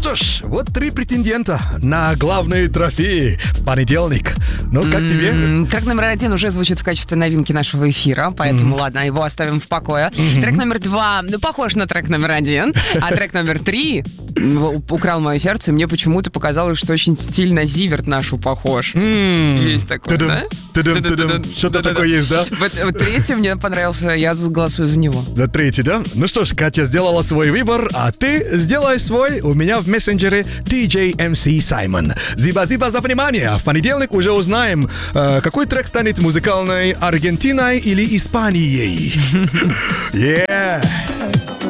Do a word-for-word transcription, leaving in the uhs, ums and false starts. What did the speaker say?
что ж, вот три претендента на главные трофеи в понедельник. Ну, как mm-hmm. тебе? Трек номер один уже звучит в качестве новинки нашего эфира, поэтому, mm-hmm. ладно, его оставим в покое. Mm-hmm. Трек номер два, ну, похож на трек номер один, а трек номер три украл мое сердце, и мне почему-то показалось, что очень стильно Зиверт нашу похож. Mm-hmm. Есть такое, да? Что-то такое есть, да? Вот, вот третий мне понравился, я голосую за него. За третий, да? Ну что ж, Катя сделала свой выбор, а ты сделай свой у меня в мессенджере ди джей эм си Саймон. Зиба-зиба за внимание. В понедельник уже узнаем, э, какой трек станет музыкальной Аргентиной или Испанией. Yeah!